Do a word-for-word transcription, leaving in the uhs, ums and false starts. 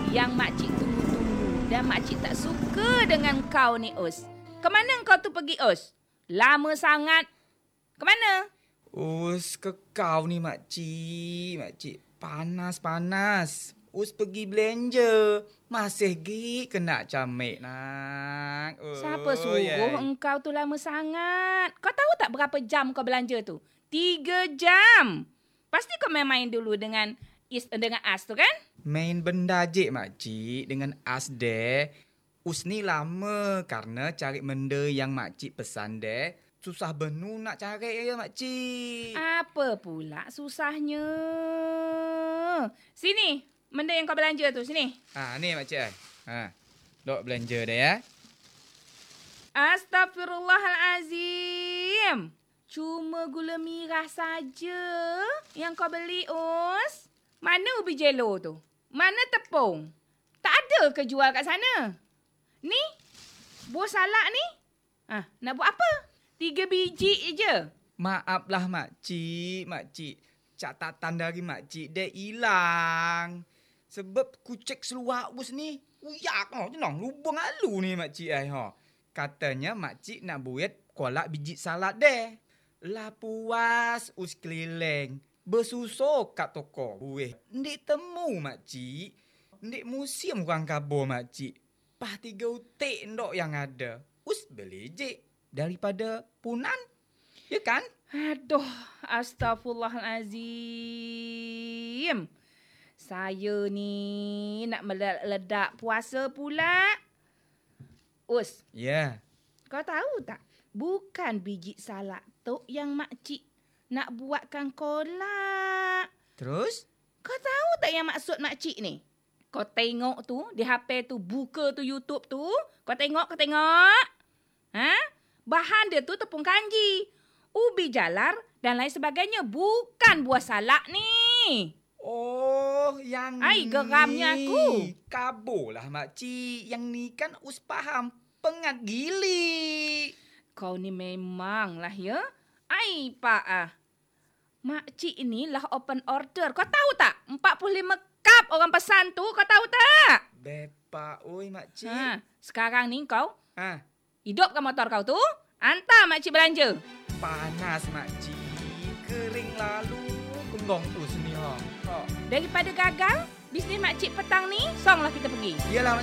yang makcik tunggu-tunggu dan makcik tak suka dengan kau ni, Us. Kemana kau tu pergi, Us? Lama sangat. Kemana? Us, ke kau ni makcik. Makcik panas-panas. Us pergi belanja. Masih gig kena camik nak. Oh, Siapa suruh yeah. engkau tu lama sangat? Kau tahu tak berapa jam kau belanja tu? Tiga jam. Pasti kau main-main dulu dengan is dengan As tu kan? Main benda je makcik dengan As deh. Us ni lama karena cari benda yang makcik pesan deh. Susah benar nak cari ya makcik. Apa pula susahnya? Sini, benda yang kau belanja tu, sini. Ha, ni makcik ai. Ha. Dok belanja dah ya. Astaghfirullahalazim. Cuma gula merah saja yang kau beli, Us. Mana ubi jelo tu? Mana tepung? Tak ada ke jual kat sana? Ni, buah salak ni. Ah, nak buat apa? Tiga biji je. Maaflah makcik, makcik. Catatan dari makcik dah hilang. Sebab kucek seluar Us ni uyak oh, jenong lubang alu ni makcik ai ha. Katanya makcik nak buat kolak biji salad deh. Lah puas Us keliling. Bersusuk kat toko. Buih. Ndik temu makcik. Ndik museum orang kabur makcik. Pah tiga utik ndok yang ada. Us beli je daripada punan. Ya kan? Aduh, astaghfirullahalazim. Saya ni nak meledak puasa pula. Us. Ya. Yeah. Kau tahu tak? Bukan biji salak tu yang makcik nak buatkan kolak. Terus? Kau tahu tak yang maksud makcik ni? Kau tengok tu, di H P tu, buka tu YouTube tu. Kau tengok, kau tengok. Ha? Bahan dia tu tepung kanji, ubi jalar dan lain sebagainya. Bukan buah salak ni. Oh, yang Ai, ni. geramnya aku. Kaburlah makcik. Yang ni kan Us faham. Pengat gili. Kau ni memanglah ya. Ai, Pak ah. Makcik ni lah open order. Kau tahu tak? empat puluh lima cup orang pesan tu. Kau tahu tak? Bepa, oi makcik. Ha, sekarang ni kau Ha, hidupkan motor kau tu. Hantar makcik belanja. panas makcik. Kering lalu. Kembang Us ni ha. Ha. Daripada gagal, bisnes makcik petang ni, songlah kita pergi. Yalah